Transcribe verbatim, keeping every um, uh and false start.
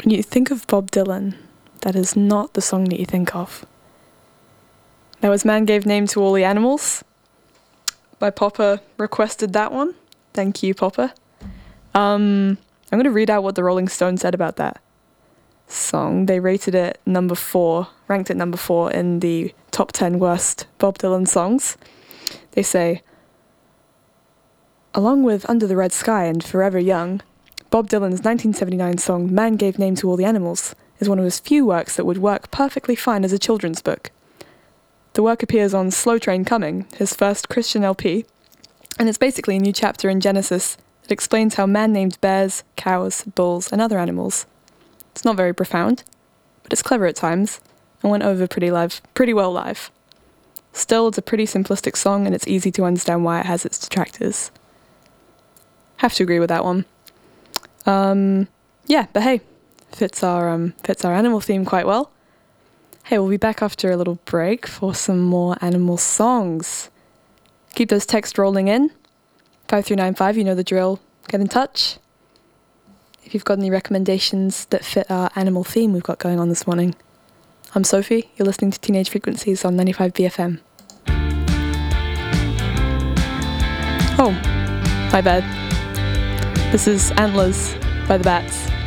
When you think of Bob Dylan, that is not the song that you think of. That was Man Gave Name to All the Animals. My Popper requested that one. Thank you, Popper. Um, I'm going to read out what the Rolling Stones said about that song. They rated it number four, ranked it number four in the top ten worst Bob Dylan songs. They say, along with Under the Red Sky and Forever Young, Bob Dylan's nineteen seventy-nine song Man Gave Name to All the Animals is one of his few works that would work perfectly fine as a children's book. The work appears on Slow Train Coming, his first Christian L P, and it's basically a new chapter in Genesis that explains how man named bears, cows, bulls, and other animals. It's not very profound, but it's clever at times, and went over pretty live, pretty well live. Still, it's a pretty simplistic song, and it's easy to understand why it has its detractors. Have to agree with that one. Um, yeah, but hey, fits our um, fits our animal theme quite well. Hey, we'll be back after a little break for some more animal songs. Keep those texts rolling in. five three nine five, you know the drill. Get in touch. If you've got any recommendations that fit our animal theme we've got going on this morning. I'm Sophie, you're listening to Teenage Frequencies on ninety-five B F M. Oh, my bad. This is Antlers by the Bats.